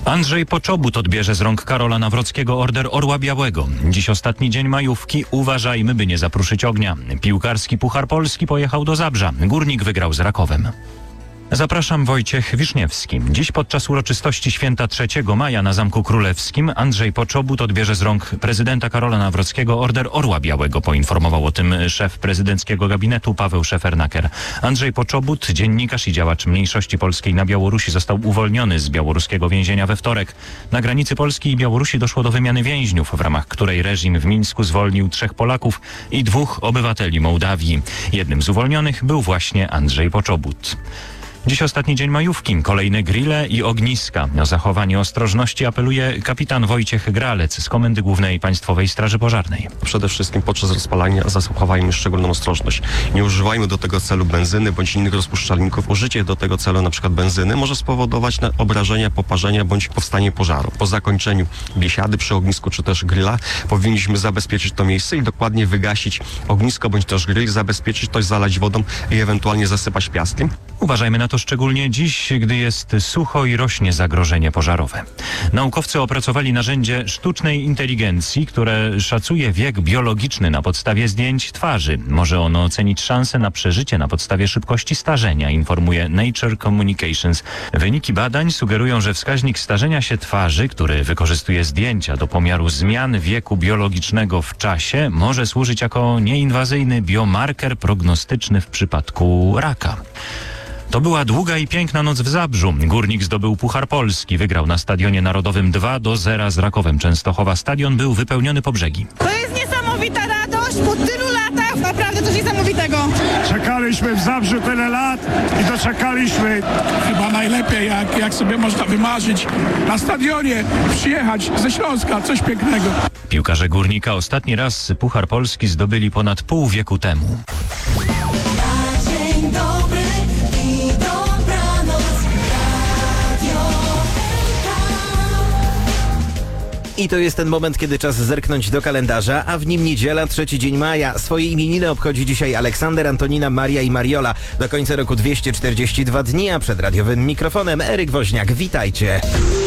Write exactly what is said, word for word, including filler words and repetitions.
Andrzej Poczobut odbierze z rąk Karola Nawrockiego Order Orła Białego. Dziś ostatni dzień majówki. Uważajmy, by nie zapruszyć ognia. Piłkarski Puchar Polski pojechał do Zabrza. Górnik wygrał z Rakowem. Zapraszam, Wojciech Wiszniewski. Dziś podczas uroczystości święta trzeciego maja na Zamku Królewskim Andrzej Poczobut odbierze z rąk prezydenta Karola Nawrockiego Order Orła Białego. Poinformował o tym szef prezydenckiego gabinetu Paweł Szefernaker. Andrzej Poczobut, dziennikarz i działacz mniejszości polskiej na Białorusi, został uwolniony z białoruskiego więzienia we wtorek. Na granicy Polski i Białorusi doszło do wymiany więźniów, w ramach której reżim w Mińsku zwolnił trzech Polaków i dwóch obywateli Mołdawii. Jednym z uwolnionych był właśnie Andrzej Poczobut. Dziś ostatni dzień majówki, kolejne grille i ogniska. O zachowanie ostrożności apeluje kapitan Wojciech Gralec z Komendy Głównej Państwowej Straży Pożarnej. Przede wszystkim podczas rozpalania zachowajmy szczególną ostrożność. Nie używajmy do tego celu benzyny bądź innych rozpuszczalników. Użycie do tego celu np. benzyny może spowodować obrażenia, poparzenia bądź powstanie pożaru. Po zakończeniu biesiady przy ognisku czy też grilla powinniśmy zabezpieczyć to miejsce i dokładnie wygasić ognisko bądź też grill, zabezpieczyć to, zalać wodą i ewentualnie zasypać piaskiem. Uważajmy na to szczególnie dziś, gdy jest sucho i rośnie zagrożenie pożarowe. Naukowcy opracowali narzędzie sztucznej inteligencji, które szacuje wiek biologiczny na podstawie zdjęć twarzy. Może ono ocenić szanse na przeżycie na podstawie szybkości starzenia, informuje Nature Communications. Wyniki badań sugerują, że wskaźnik starzenia się twarzy, który wykorzystuje zdjęcia do pomiaru zmian wieku biologicznego w czasie, może służyć jako nieinwazyjny biomarker prognostyczny w przypadku raka. To była długa i piękna noc w Zabrzu. Górnik zdobył Puchar Polski. Wygrał na Stadionie Narodowym dwa do zera z Rakowem Częstochowa. Stadion był wypełniony po brzegi. To jest niesamowita radość po tylu latach. Naprawdę coś niesamowitego. Czekaliśmy w Zabrzu tyle lat i doczekaliśmy. Chyba najlepiej, jak, jak sobie można wymarzyć na stadionie, przyjechać ze Śląska, coś pięknego. Piłkarze Górnika ostatni raz Puchar Polski zdobyli ponad pół wieku temu. I to jest ten moment, kiedy czas zerknąć do kalendarza, a w nim niedziela, trzeci dzień maja. Swoje imieniny obchodzi dzisiaj Aleksander, Antonina, Maria i Mariola. Do końca roku dwieście czterdzieści dwa dni, a przed radiowym mikrofonem Eryk Woźniak. Witajcie.